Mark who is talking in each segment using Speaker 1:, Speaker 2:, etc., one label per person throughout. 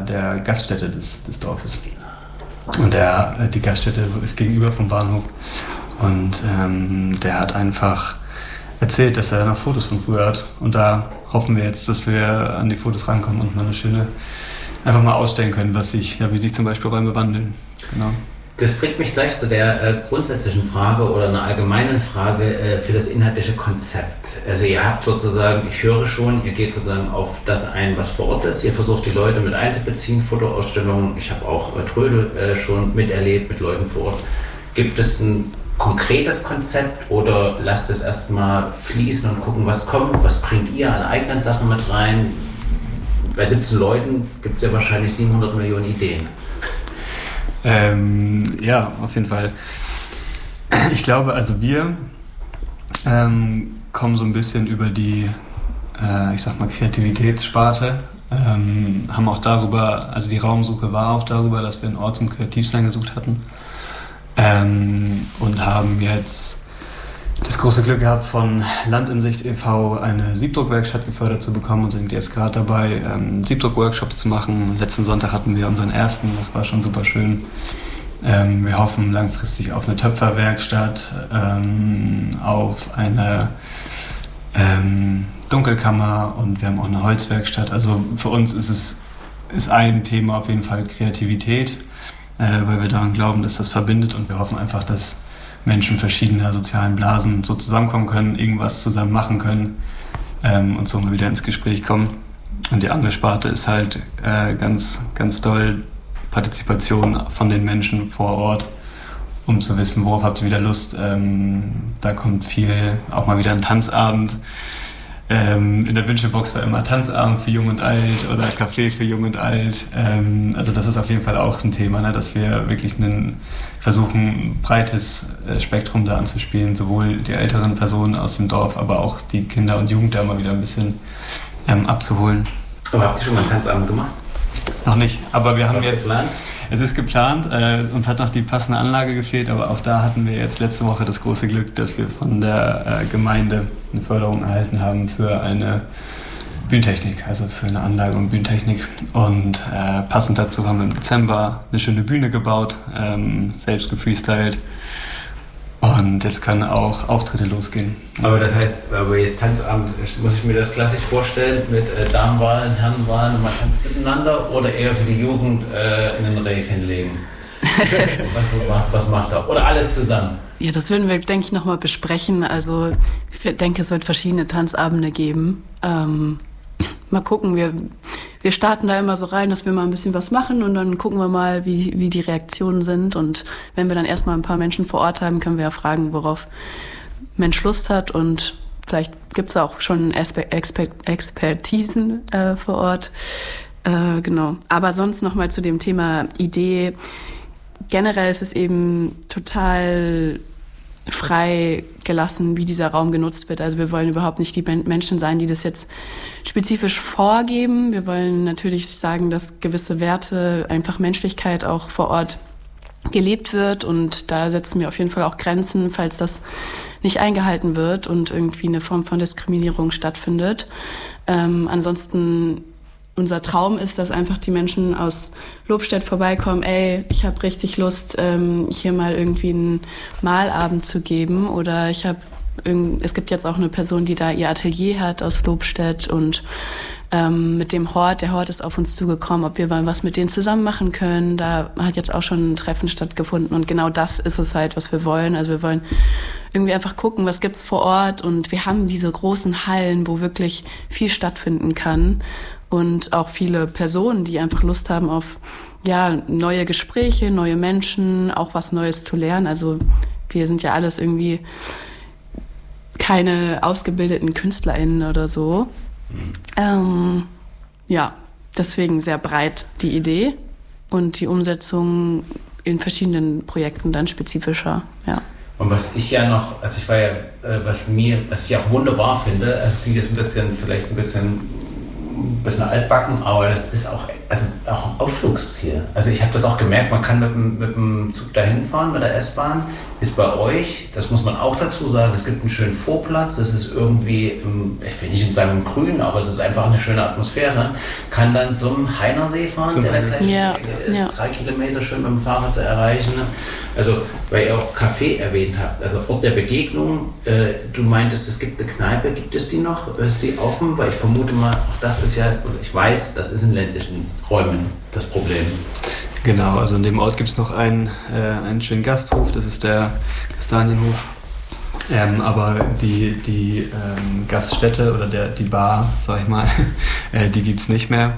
Speaker 1: der Gaststätte des Dorfes. Und die Gaststätte ist gegenüber vom Bahnhof. Und der hat einfach erzählt, dass er noch Fotos von früher hat. Und da hoffen wir jetzt, dass wir an die Fotos rankommen und mal einfach mal ausstellen können, wie sich zum Beispiel Räume wandeln. Genau.
Speaker 2: Das bringt mich gleich zu der grundsätzlichen Frage oder einer allgemeinen Frage für das inhaltliche Konzept. Also ihr habt sozusagen, ich höre schon, ihr geht sozusagen auf das ein, was vor Ort ist. Ihr versucht die Leute mit einzubeziehen, Fotoausstellungen. Ich habe auch Trödel schon miterlebt mit Leuten vor Ort. Gibt es ein konkretes Konzept oder lasst es erstmal fließen und gucken, was kommt? Was bringt ihr an eigenen Sachen mit rein? Bei 17 Leuten gibt es ja wahrscheinlich 700 Millionen Ideen.
Speaker 1: Ja, auf jeden Fall. Ich glaube, also wir kommen so ein bisschen über die, Kreativitätssparte. Haben auch darüber, also die Raumsuche war auch darüber, dass wir einen Ort zum Kreativsein gesucht hatten. Und haben jetzt das große Glück gehabt, von Land in Sicht e.V. eine Siebdruckwerkstatt gefördert zu bekommen und sind jetzt gerade dabei, Siebdruck-Workshops zu machen. Letzten Sonntag hatten wir unseren ersten, das war schon super schön. Wir hoffen langfristig auf eine Töpferwerkstatt, auf eine Dunkelkammer und wir haben auch eine Holzwerkstatt. Also für uns ist ein Thema auf jeden Fall Kreativität, weil wir daran glauben, dass das verbindet und wir hoffen einfach, dass Menschen verschiedener sozialen Blasen so zusammenkommen können, irgendwas zusammen machen können und so mal wieder ins Gespräch kommen. Und die andere Sparte ist halt ganz, ganz doll Partizipation von den Menschen vor Ort, um zu wissen, worauf habt ihr wieder Lust. Da kommt viel, auch mal wieder ein Tanzabend. In der Wünschebox war immer Tanzabend für Jung und Alt oder Café für Jung und Alt. Also das ist auf jeden Fall auch ein Thema, ne, dass wir wirklich versuchen, ein breites Spektrum da anzuspielen, sowohl die älteren Personen aus dem Dorf, aber auch die Kinder und Jugend da mal wieder ein bisschen abzuholen.
Speaker 2: Aber habt ihr schon mal einen Tanzabend gemacht?
Speaker 1: Noch nicht, aber wir haben jetzt...
Speaker 2: Geplant?
Speaker 1: Es ist geplant, uns hat noch die passende Anlage gefehlt, aber auch da hatten wir jetzt letzte Woche das große Glück, dass wir von der Gemeinde eine Förderung erhalten haben für eine Bühnentechnik, also für eine Anlage und Bühnentechnik. Und passend dazu haben wir im Dezember eine schöne Bühne gebaut, selbst gefreestylt. Und jetzt können auch Auftritte losgehen.
Speaker 2: Aber das heißt, aber jetzt Tanzabend, muss ich mir das klassisch vorstellen mit Damenwahlen, Herrenwahlen und man tanzt miteinander oder eher für die Jugend in den Rave hinlegen? Was macht er? Oder alles zusammen?
Speaker 3: Ja, das würden wir, denke ich, nochmal besprechen. Also ich denke, es wird verschiedene Tanzabende geben. Mal gucken, wir starten da immer so rein, dass wir mal ein bisschen was machen und dann gucken wir mal, wie die Reaktionen sind. Und wenn wir dann erstmal ein paar Menschen vor Ort haben, können wir ja fragen, worauf Mensch Lust hat. Und vielleicht gibt es auch schon Expertisen vor Ort. Genau. Aber sonst nochmal zu dem Thema Idee. Generell ist es eben total frei gelassen, wie dieser Raum genutzt wird. Also wir wollen überhaupt nicht die Menschen sein, die das jetzt spezifisch vorgeben. Wir wollen natürlich sagen, dass gewisse Werte, einfach Menschlichkeit auch vor Ort gelebt wird und da setzen wir auf jeden Fall auch Grenzen, falls das nicht eingehalten wird und irgendwie eine Form von Diskriminierung stattfindet. Ansonsten unser Traum ist, dass einfach die Menschen aus Lobstedt vorbeikommen, ey, ich habe richtig Lust, hier mal irgendwie einen Malabend zu geben oder es gibt jetzt auch eine Person, die da ihr Atelier hat aus Lobstedt und mit dem Hort, der Hort ist auf uns zugekommen, ob wir mal was mit denen zusammen machen können. Da hat jetzt auch schon ein Treffen stattgefunden und genau das ist es halt, was wir wollen. Also wir wollen irgendwie einfach gucken, was gibt's vor Ort und wir haben diese großen Hallen, wo wirklich viel stattfinden kann. Und auch viele Personen, die einfach Lust haben auf neue Gespräche, neue Menschen, auch was Neues zu lernen. Also wir sind ja alles irgendwie keine ausgebildeten KünstlerInnen oder so. Deswegen sehr breit die Idee und die Umsetzung in verschiedenen Projekten dann spezifischer, ja.
Speaker 2: Und was ich ja noch, was ich auch wunderbar finde, es klingt jetzt vielleicht ein bisschen altbacken, aber das ist auch also auch Ausflugsziel. Also ich habe das auch gemerkt, man kann mit dem Zug dahin fahren, mit der S-Bahn. Ist bei euch, das muss man auch dazu sagen, es gibt einen schönen Vorplatz, es ist irgendwie, ich will nicht sagen im Grün, aber es ist einfach eine schöne Atmosphäre. Kann dann zum Heinersee fahren, der gleich ist 3 Kilometer schön mit dem Fahrrad zu erreichen. Also, weil ihr auch Café erwähnt habt, also Ort der Begegnung, du meintest, es gibt eine Kneipe, gibt es die noch? Ist die offen? Weil ich vermute mal, auch das ist ja, oder ich weiß, das ist in ländlichen Räumen das Problem.
Speaker 1: Genau, also in dem Ort gibt es noch einen schönen Gasthof, das ist der Kastanienhof. Aber die Gaststätte oder die Bar, sag ich mal, die gibt es nicht mehr.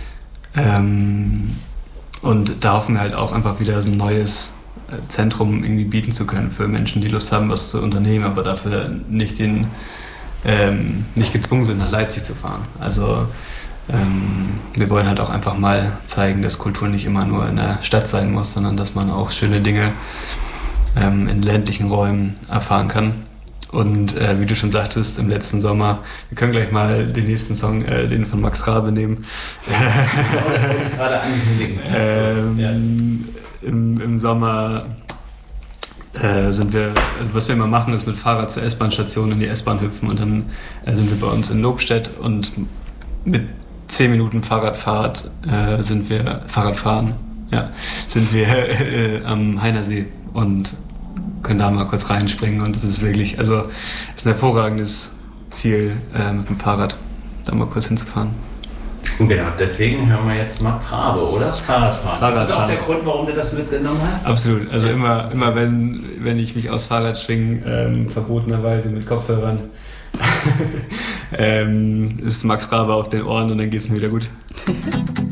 Speaker 1: Und da hoffen wir halt auch einfach wieder so ein neues Zentrum irgendwie bieten zu können für Menschen, die Lust haben, was zu unternehmen, aber dafür nicht gezwungen sind, nach Leipzig zu fahren. Also wir wollen halt auch einfach mal zeigen, dass Kultur nicht immer nur in der Stadt sein muss, sondern dass man auch schöne Dinge in ländlichen Räumen erfahren kann. Und wie du schon sagtest, im letzten Sommer, wir können gleich mal den nächsten Song, den von Max Rabe nehmen.
Speaker 2: Genau, das wollte ich gerade ankündigen.
Speaker 1: Im Sommer sind wir, also was wir immer machen, ist mit Fahrrad zur S-Bahn-Station in die S-Bahn hüpfen und dann sind wir bei uns in Lobstedt und mit 10 Minuten Fahrradfahrt sind wir am Heinersee und können da mal kurz reinspringen und das ist wirklich, also ist ein hervorragendes Ziel mit dem Fahrrad, da mal kurz hinzufahren.
Speaker 2: Und genau, deswegen hören wir jetzt Max Rabe, oder? Fahrradfahren. Ist das auch der Grund, warum du das mitgenommen hast?
Speaker 1: Absolut, also immer wenn ich mich aufs Fahrrad schwinge, verbotenerweise mit Kopfhörern, ist Max Rabe auf den Ohren und dann geht's mir wieder gut.